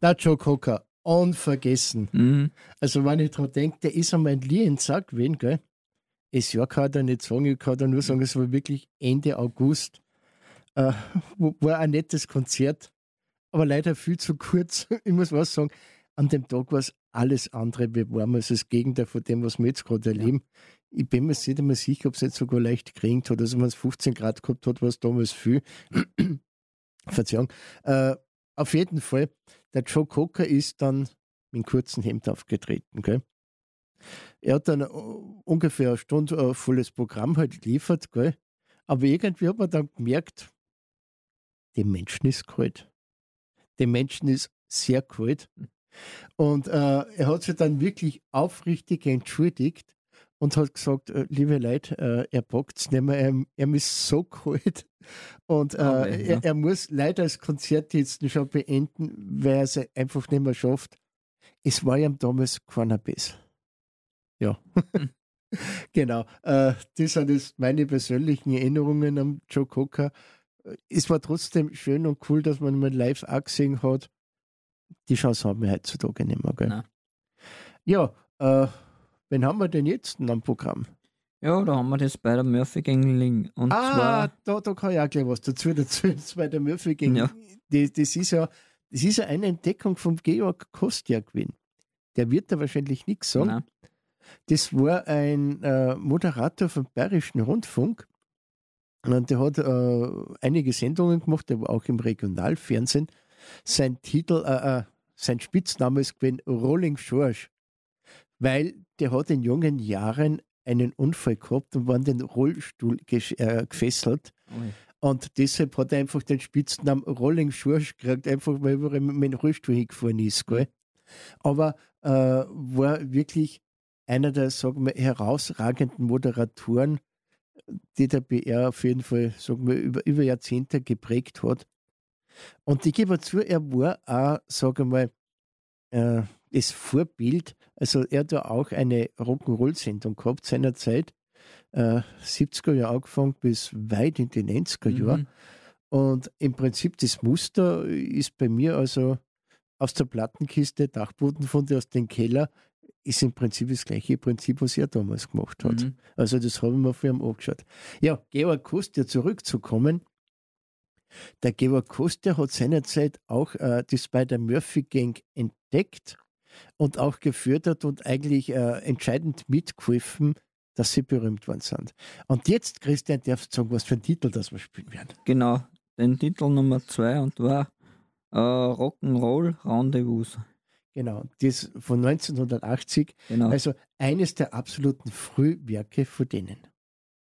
Der Joe Cocker, unvergessen. Mhm. Also wenn ich daran denke, der ist einmal ein Liensack gewesen, gell? Das Jahr kann ich da nicht sagen, ich kann da nur sagen, es war wirklich Ende August. War ein nettes Konzert, aber leider viel zu kurz. Ich muss was sagen, an dem Tag war es alles andere wie warm, also das Gegenteil von dem, was wir jetzt gerade erleben. Ich bin mir nicht einmal sicher, ob es nicht sogar leicht geregnet hat. Also wenn es 15 Grad gehabt hat, war es damals viel. Verzeihung. Auf jeden Fall, der Joe Cocker ist dann mit kurzem Hemd aufgetreten. Gell? Er hat dann ungefähr eine Stunde volles Programm halt geliefert. Gell? Aber irgendwie hat man dann gemerkt, dem Menschen ist kalt. Dem Menschen ist sehr kalt. Und er hat sich dann wirklich aufrichtig entschuldigt und hat gesagt, liebe Leute, er packt es nicht mehr, ihm ist so kalt. Und er muss leider das Konzert jetzt schon beenden, weil er es einfach nicht mehr schafft. Es war ihm damals keiner besser. Ja, genau. Das sind jetzt meine persönlichen Erinnerungen am Joe Cocker. Es war trotzdem schön und cool, dass man ihn mal live auch gesehen hat. Die Chance haben wir heutzutage nicht mehr. Gell? Nein. Ja, wen haben wir denn jetzt am Programm? Ja, da haben wir das bei der Murphy Gang liegen. Und zwar, da kann ich auch gleich was dazu. Das bei der Murphy Gang. Ja. Das ist ja eine Entdeckung vom Georg Kostja gewesen. Der wird da wahrscheinlich nichts sagen. nein, Das war ein Moderator vom Bayerischen Rundfunk. Und der hat einige Sendungen gemacht, der war auch im Regionalfernsehen. Sein Spitzname ist gewesen Rolling George, weil der hat in jungen Jahren einen Unfall gehabt und war in den Rollstuhl gefesselt. Ui. Und deshalb hat er einfach den Spitznamen Rolling George gekriegt, einfach weil er mit dem Rollstuhl hingefahren ist. Gell? Aber war wirklich einer der, sagen wir, herausragenden Moderatoren, die der BR auf jeden Fall, sagen wir, über Jahrzehnte geprägt hat. Und ich gebe zu, er war auch, sagen wir mal, das Vorbild. Also er hat da auch eine Rock'n'Roll-Sendung gehabt seinerzeit, 70er Jahre angefangen bis weit in die 90er Jahre. Und im Prinzip das Muster ist bei mir also aus der Plattenkiste, Dachbodenfunde aus dem Keller, ist im Prinzip das gleiche Prinzip, was er damals gemacht hat. Also das habe ich mir vor ihm angeschaut. Ja, Georg Kostja zurückzukommen. Der Georg Kostja hat seinerzeit auch das bei der Murphy Gang entdeckt und auch gefördert und eigentlich entscheidend mitgeholfen, dass sie berühmt worden sind. Und jetzt, Christian, darfst du sagen, was für ein Titel das wir spielen werden. genau, den Titel Nummer 2 und war Rock'n'Roll Rendezvous. Genau, das von 1980. Genau. Also eines der absoluten Frühwerke von denen.